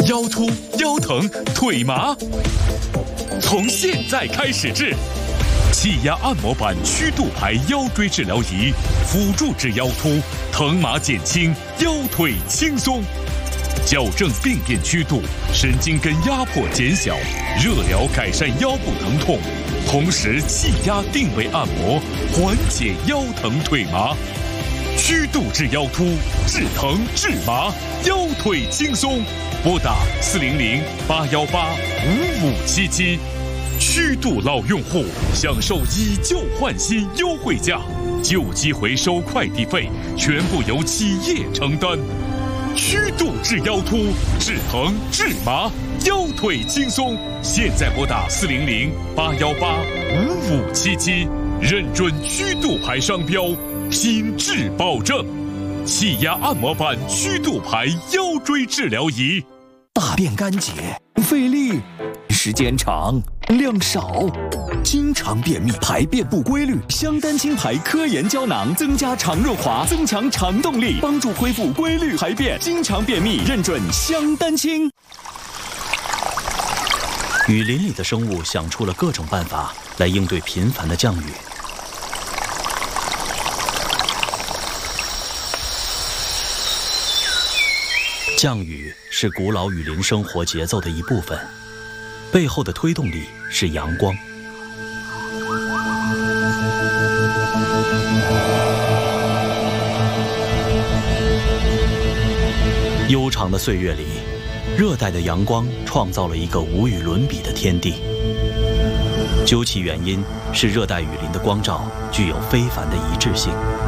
腰突、腰疼、腿麻，从现在开始治。气压按摩板曲度牌腰椎治疗仪，辅助治腰突，疼麻减轻，腰腿轻松。矫正病变曲度，神经根压迫减小，热疗改善腰部疼痛，同时气压定位按摩，缓解腰疼腿麻。曲度治腰突，治疼治麻，腰腿轻松。拨打400-818-5577。曲度老用户享受以旧换新优惠价，旧机回收快递费全部由企业承担。曲度治腰突，治疼治麻，腰腿轻松。现在拨打400-818-5577，认准曲度牌商标，品质保证。气压按摩板曲度牌腰椎治疗仪。 大便干结，费力，时间长，量少，经常便秘，排便不规律。香丹清牌科研胶囊增加肠润滑，增强肠动力，帮助恢复规律排便。经常便秘，认准香丹清。 雨林里的生物想出了各种办法来应对频繁的降雨。降雨是古老雨林生活节奏的一部分，背后的推动力是阳光。悠长的岁月里，热带的阳光创造了一个无与伦比的天地。究其原因，是热带雨林的光照具有非凡的一致性。